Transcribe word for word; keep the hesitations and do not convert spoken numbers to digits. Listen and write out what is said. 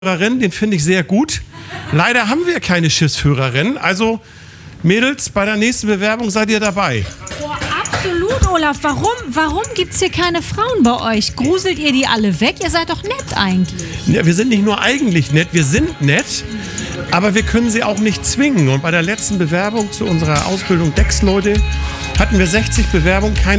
Den finde ich sehr gut. Leider haben wir keine Schiffsführerin. Also, Mädels, bei der nächsten Bewerbung seid ihr dabei. Oh, absolut, Olaf. Warum, warum gibt es hier keine Frauen bei euch? Gruselt ihr die alle weg? Ihr seid doch nett eigentlich. Ja, wir sind nicht nur eigentlich nett, wir sind nett, aber wir können sie auch nicht zwingen. Und bei der letzten Bewerbung zu unserer Ausbildung Decksleute hatten wir sechzig Bewerbungen, keine